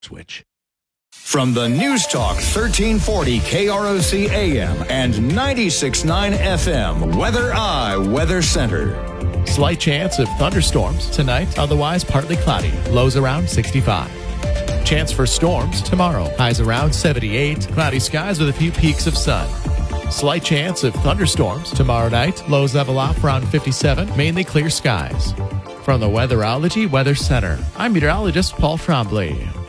Switch. From the News Talk 1340 KROC AM and 96.9 FM, Weather Center. Slight chance of thunderstorms tonight, otherwise partly cloudy. Lows around 65. Chance for storms tomorrow. Highs around 78. Cloudy skies with a few peaks of sun. Slight chance of thunderstorms tomorrow night. Lows level off around 57. Mainly clear skies. From the Weatherology Weather Center, I'm meteorologist Paul Trombley.